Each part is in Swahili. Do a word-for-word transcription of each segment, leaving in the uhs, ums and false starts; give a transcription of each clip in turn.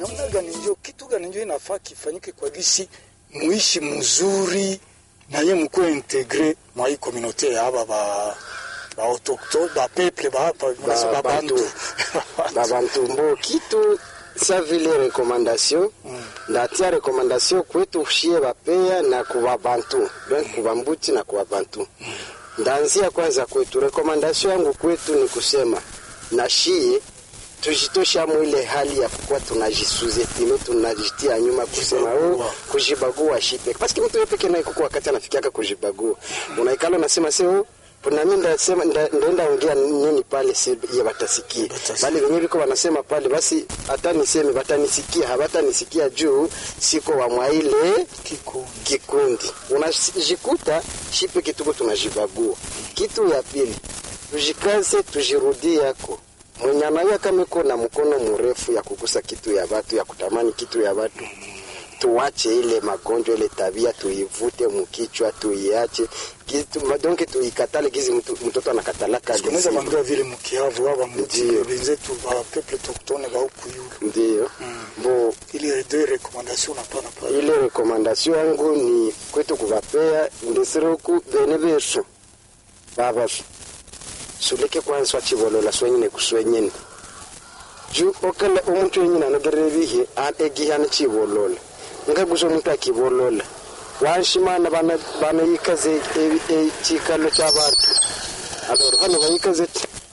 namna gani ndio kitu gani ndio inafaa kifanyike kwa gisi muishi mzuri na yeye mko integre mwa hii communauté ya hapa ba ba autochtone ba peuple ba ba bantu ba bantu mbo kitu sa vile recommandation mm. ndatia recommandation kwetu shie bapea na kuwa bantu donc kuwa mbuti na kuwa bantu mm. Ndaanzia kwanza kwetu. Recommendation yangu kwetu ni kusema na shie tujitosha mwile hali ya kuwa tunajisuze time tunajitia nyuma kusema oh kujibagua shipe parce que mtu yeye pekee naye kukua wakati anafikiaka kujibagua unaikalo nasema sio kuna mimi ndasema ndaenda ongea nini pale si ya batasikia bali wenyewe biko wanasema pale basi hata niseme batanisikia habatanisikia juu siko wa mwaile kikundi kikundi unajikuta shipe kituko tunajibagua. Kitu ya pili tujikaze tujirudie yako mwenye anayo kama iko na mkono mrefu ya kugusa kitu ya watu ya kutamani kitu ya watu tuache ile magonjwa ile tabia tuivute mkichwa tuiache kitu donc tuikatale gizi mtu, mtoto anakatalaka tunaweza mangia vile mkiavu hapa mtu wenzetu wa peuple autochtone wa huku yule ndio mm. Bo ile deux recommandations na pana pale ile recommandation yangu ni kwetu kuvapea ndesiroku beneverso baba suleke kwanza chibolola swenyine kuswenyine ju okala umuntu yenyina nogerebihe ategihana chibolola ngaguzo umuntu akibolola wanshimana bana bana yikaze e chikalo cy'abantu alors hano bayikaze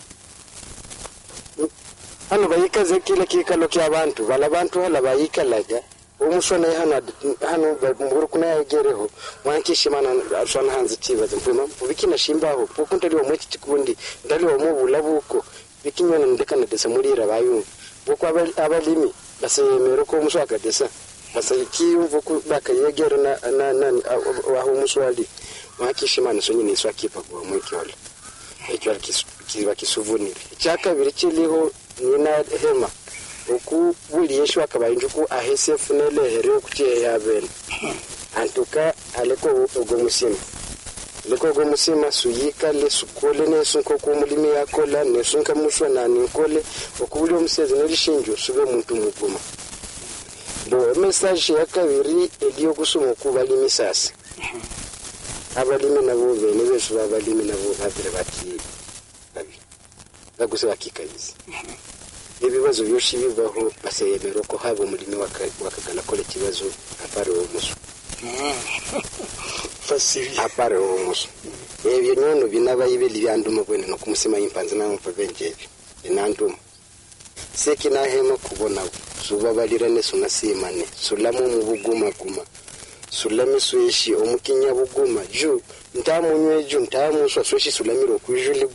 hano bayikaze kile kikalo cy'abantu bala bantu hala bayikalaga umusona hano hano mburu kuna yagereho wankishimana ashana hanze kibaze mpuma ubikina shimbaho poko ndali wa mwechi kikundi ndali wa mubula buko bikinyana ndekana desa murira bayu boko abalimi baseyemero ko muswaka desa basa kiyumva ko bakayegera na nani aho muswali wankishimana so nyine iswakipa kwa mwekyola ekyo kiba kisuvunire cyakabiri kiliho nina hema oku buli yeshu akabayinjuku ahese funele here kutie yabene antuka aleko ogo musima leko ogo musima suyika le sukole ne sunko ku mulimi yakola ne sunka muswa na nikole okubuli omuseze ne lishinjo sube muntu muguma bo message yakabiri eliyo kusuma kubalimi sasa abalimi nabo bene besu babalimi nabo babire bati babi baguse bakikayizi ibibazo byoshi bibaho baseyemero ko habo mulimi wakagana kole kibazo apare wo muso fasiri apare wo muso ebyo nyono binabayibeli byanduma bwene no kumusima impanze na mpa benjebi inanduma seki na hema kubona suba balirane sunasimane sulamu mu buguma kuma sulami sweshi omukinya buguma ju ntamunywe ju ntamu sweshi sulamiro kujuli